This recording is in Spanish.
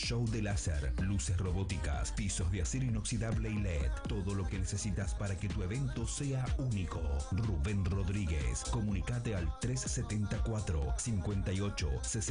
show de láser, luces robóticas, pisos de acero inoxidable y LED. Todo lo que necesitas para que tu evento sea único. Rubén Rodríguez. Comunicate al 374 58